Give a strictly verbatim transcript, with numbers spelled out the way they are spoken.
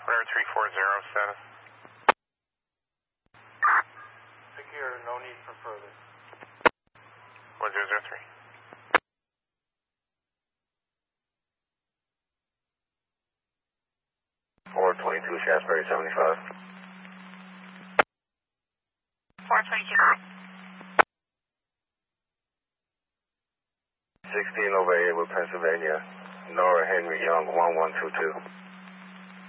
Whatever three four zero status. Secure, no need for further. one zero zero three. four twenty-two, Shasberry seventy-five. four twenty-two. sixteen over Haywood, Pennsylvania. Nora Henry Young, one one two two.